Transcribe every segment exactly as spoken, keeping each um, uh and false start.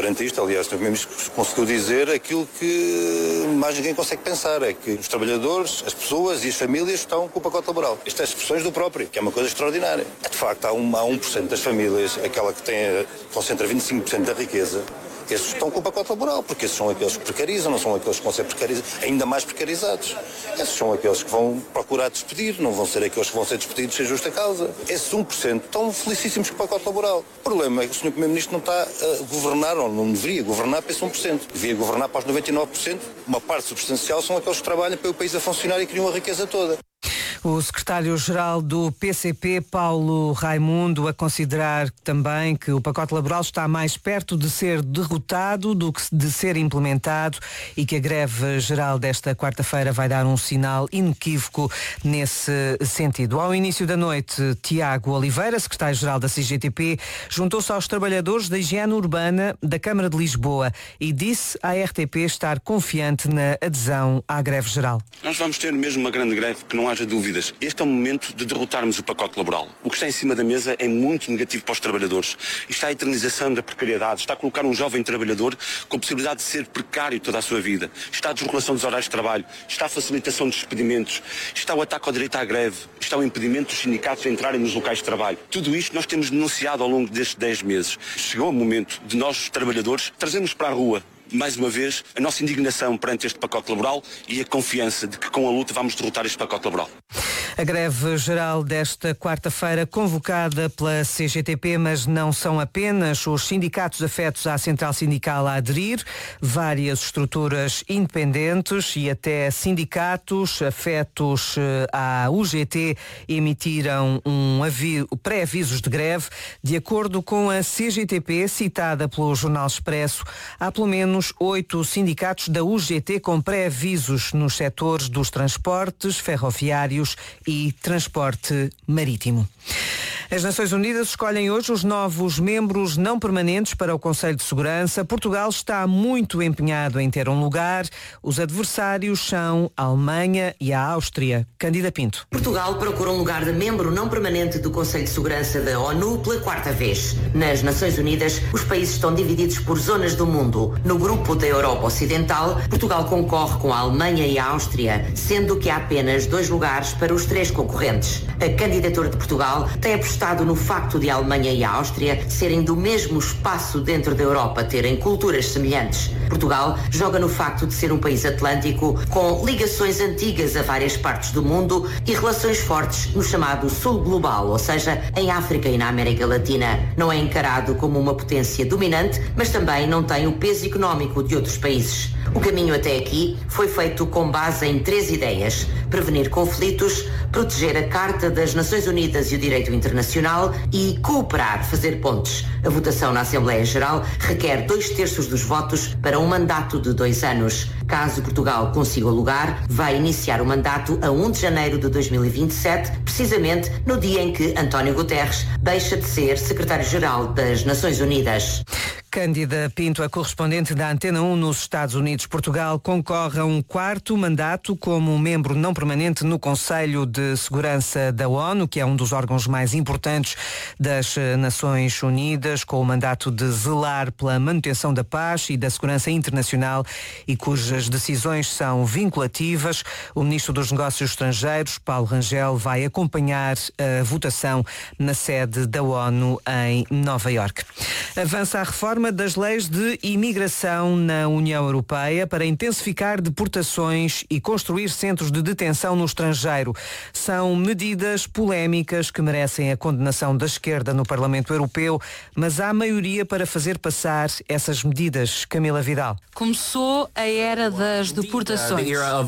perante isto, aliás, o senhor Primeiro-Ministro conseguiu dizer aquilo que mais ninguém consegue pensar, é que os trabalhadores, as pessoas e as famílias estão com o pacote laboral. Isto é as expressões do próprio, que é uma coisa extraordinária. De facto, há um, há um por cento das famílias, aquela que tem, concentra vinte e cinco por cento da riqueza, esses estão com o pacote laboral, porque esses são aqueles que precarizam, não são aqueles que vão ser precarizados, ainda mais precarizados. Esses são aqueles que vão procurar despedir, não vão ser aqueles que vão ser despedidos sem justa causa. Esses um por cento estão felicíssimos com o pacote laboral. O problema é que o senhor Primeiro-Ministro não está a governar, ou não deveria governar para esse um por cento. Devia governar para os noventa e nove por cento. Uma parte substancial são aqueles que trabalham para o país a funcionar e criam a riqueza toda. O secretário-geral do P C P, Paulo Raimundo, a considerar também que o pacote laboral está mais perto de ser derrotado do que de ser implementado e que a greve geral desta quarta-feira vai dar um sinal inequívoco nesse sentido. Ao início da noite, Tiago Oliveira, secretário-geral da C G T P, juntou-se aos trabalhadores da higiene urbana da Câmara de Lisboa e disse à R T P estar confiante na adesão à greve geral. Nós vamos ter mesmo uma grande greve, que não haja dúvida. Este é o momento de derrotarmos o pacote laboral. O que está em cima da mesa é muito negativo para os trabalhadores. Está a eternização da precariedade, está a colocar um jovem trabalhador com a possibilidade de ser precário toda a sua vida. Está a desregulação dos horários de trabalho, está a facilitação dos despedimentos, está o ataque ao direito à greve, está o impedimento dos sindicatos de entrarem nos locais de trabalho. Tudo isto nós temos denunciado ao longo destes dez meses. Chegou o momento de nós, os trabalhadores, trazermos para a rua mais uma vez, a nossa indignação perante este pacote laboral e a confiança de que com a luta vamos derrotar este pacote laboral. A greve geral desta quarta-feira convocada pela C G T P, mas não são apenas os sindicatos afetos à Central Sindical a aderir, várias estruturas independentes e até sindicatos afetos à U G T emitiram um aviso, pré-avisos de greve. De acordo com a C G T P, citada pelo Jornal Expresso, há pelo menos oito sindicatos da U G T com pré-avisos nos setores dos transportes, ferroviários e transporte marítimo. As Nações Unidas escolhem hoje os novos membros não permanentes para o Conselho de Segurança. Portugal está muito empenhado em ter um lugar. Os adversários são a Alemanha e a Áustria. Cândida Pinto. Portugal procura um lugar de membro não permanente do Conselho de Segurança da ONU pela quarta vez. Nas Nações Unidas, os países estão divididos por zonas do mundo. No grupo da Europa Ocidental, Portugal concorre com a Alemanha e a Áustria, sendo que há apenas dois lugares para os três concorrentes. A candidatura de Portugal tem apostado no facto de a Alemanha e a Áustria serem do mesmo espaço dentro da Europa, terem culturas semelhantes. Portugal joga no facto de ser um país atlântico com ligações antigas a várias partes do mundo e relações fortes no chamado Sul Global, ou seja, em África e na América Latina. Não é encarado como uma potência dominante, mas também não tem o peso económico de outros países. O caminho até aqui foi feito com base em três ideias: prevenir conflitos, proteger a Carta das Nações Unidas e o direito internacional e cooperar, fazer pontes. A votação na Assembleia Geral requer dois terços dos votos para um mandato de dois anos. Caso Portugal consiga o lugar, vai iniciar o mandato a primeiro de janeiro de dois mil e vinte e sete, precisamente no dia em que António Guterres deixa de ser secretário-geral das Nações Unidas. Cândida Pinto, a correspondente da Antena um nos Estados Unidos. Portugal concorre a um quarto mandato como membro não permanente no Conselho de Segurança da ONU, que é um dos órgãos mais importantes das Nações Unidas, com o mandato de zelar pela manutenção da paz e da segurança internacional e cujas decisões são vinculativas. O Ministro dos Negócios Estrangeiros, Paulo Rangel, vai acompanhar a votação na sede da ONU em Nova Iorque. Avança a reforma das leis de imigração na União Europeia para intensificar deportações e construir centros de detenção no estrangeiro. São medidas polémicas que merecem a condenação da esquerda no Parlamento Europeu, mas há maioria para fazer passar essas medidas. Camila Vidal. Começou a era das deportações.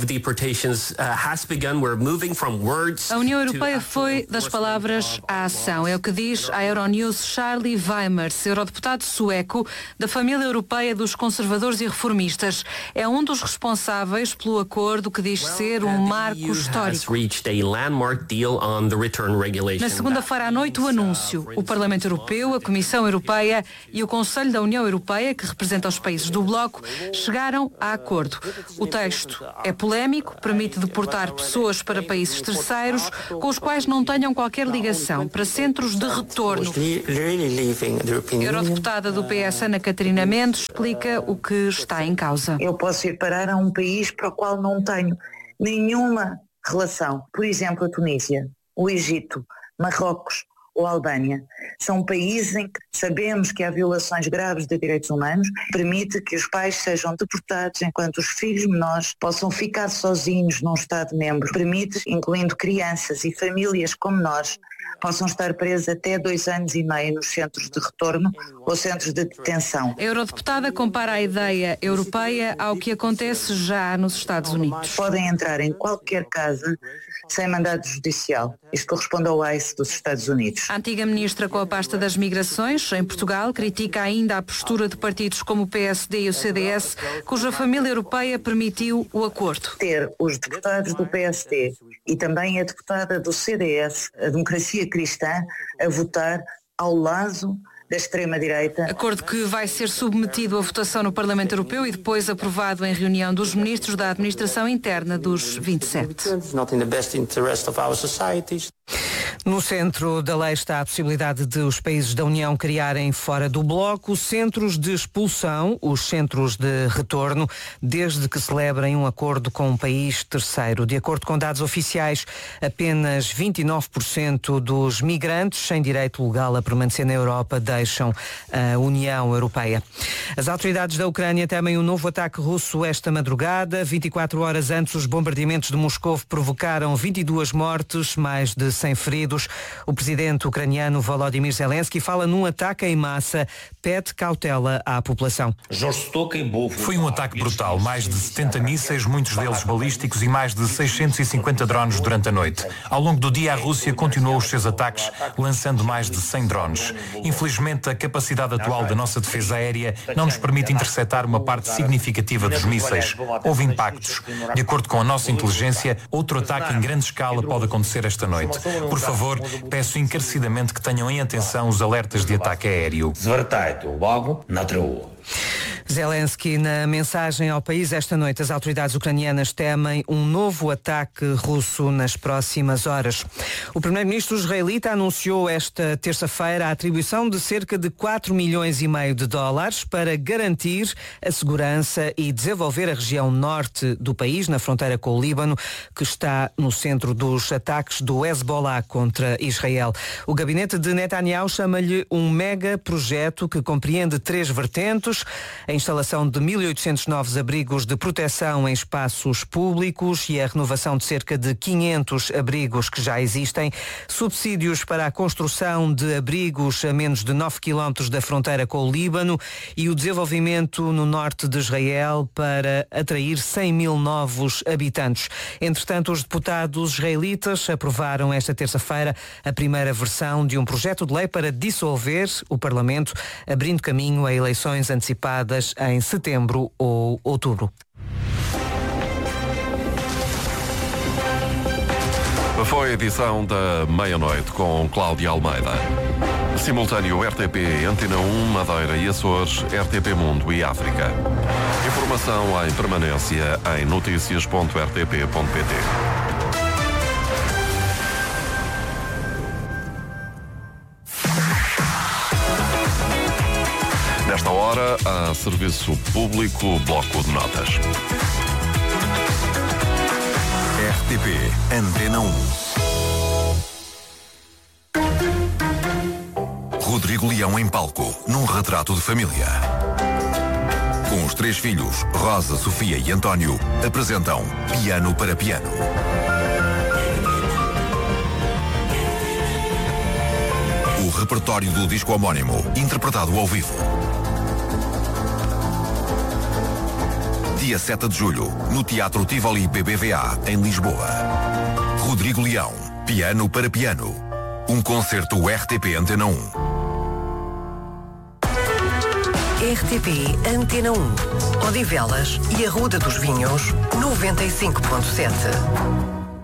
A União Europeia foi das palavras à ação. É o que diz a Euronews Charlie Weimers, eurodeputado sueco da família europeia dos conservadores e reformistas. É um dos responsáveis pelo acordo que diz ser um marco histórico. Na segunda-feira à noite, o anúncio. O Parlamento Europeu, a Comissão Europeia e o Conselho da União Europeia, que representa os países do bloco, chegaram a acordo. O texto é polémico, permite deportar pessoas para países terceiros com os quais não tenham qualquer ligação, para centros de retorno. A eurodeputada do P S. Ana Catarina Mendes explica o que está em causa. Eu posso ir parar a um país para o qual não tenho nenhuma relação. Por exemplo, a Tunísia, o Egito, Marrocos ou a Albânia. São países em que sabemos que há violações graves de direitos humanos, permite que os pais sejam deportados enquanto os filhos menores possam ficar sozinhos num Estado-membro. Permite, incluindo crianças e famílias como nós, possam estar presos até dois anos e meio nos centros de retorno ou centros de detenção. A eurodeputada compara a ideia europeia ao que acontece já nos Estados Unidos. Podem entrar em qualquer casa sem mandado judicial. Isto corresponde ao I C E dos Estados Unidos. A antiga ministra com a pasta das migrações, em Portugal, critica ainda a postura de partidos como o P S D e o C D S, cuja família europeia permitiu o acordo. Ter os deputados do P S D e também a deputada do C D S, a Democracia Cristã, a votar ao lado da extrema-direita. Acordo que vai ser submetido à votação no Parlamento Europeu e depois aprovado em reunião dos ministros da administração interna dos vinte e sete. No centro da lei está a possibilidade de os países da União criarem fora do bloco centros de expulsão, os centros de retorno, desde que celebrem um acordo com um país terceiro. De acordo com dados oficiais, apenas vinte e nove por cento dos migrantes sem direito legal a permanecer na Europa deixam a União Europeia. As autoridades da Ucrânia temem um novo ataque russo esta madrugada. vinte e quatro horas antes, os bombardeamentos de Moscou provocaram vinte e duas mortes, mais de cem feridos. O presidente ucraniano Volodymyr Zelensky fala num ataque em massa, pede cautela à população. Foi um ataque brutal, mais de setenta mísseis, muitos deles balísticos e mais de seiscentos e cinquenta drones durante a noite. Ao longo do dia, a Rússia continuou os seus ataques, lançando mais de cem drones. Infelizmente, a capacidade atual da nossa defesa aérea não nos permite interceptar uma parte significativa dos mísseis. Houve impactos. De acordo com a nossa inteligência, outro ataque em grande escala pode acontecer esta noite. Por favor, peço encarecidamente que tenham em atenção os alertas de ataque aéreo. Zelensky, na mensagem ao país esta noite, as autoridades ucranianas temem um novo ataque russo nas próximas horas. O primeiro-ministro israelita anunciou esta terça-feira a atribuição de cerca de quatro milhões e meio de dólares para garantir a segurança e desenvolver a região norte do país, na fronteira com o Líbano, que está no centro dos ataques do Hezbollah contra Israel. O gabinete de Netanyahu chama-lhe um mega projeto que compreende três vertentes: a instalação de mil e oitocentos novos abrigos de proteção em espaços públicos e a renovação de cerca de quinhentos abrigos que já existem, subsídios para a construção de abrigos a menos de nove quilómetros da fronteira com o Líbano e o desenvolvimento no norte de Israel para atrair cem mil novos habitantes. Entretanto, os deputados israelitas aprovaram esta terça-feira a primeira versão de um projeto de lei para dissolver o Parlamento, abrindo caminho a eleições antecipadas em setembro ou outubro. Foi a edição da meia-noite com Cláudia Almeida. Simultâneo R T P, Antena um, Madeira e Açores, R T P Mundo e África. Informação em permanência em notícias ponto r t p ponto p t. Nesta hora, há serviço público, bloco de notas. R T P Antena um. Rodrigo Leão em palco, num retrato de família. Com os três filhos, Rosa, Sofia e António, apresentam Piano para Piano. O repertório do disco homónimo, interpretado ao vivo. Dia sete de julho, no Teatro Tivoli B B V A, em Lisboa. Rodrigo Leão, Piano para Piano. Um concerto R T P Antena um. R T P Antena um. Odivelas e Arruda dos Vinhos, noventa e cinco ponto sete.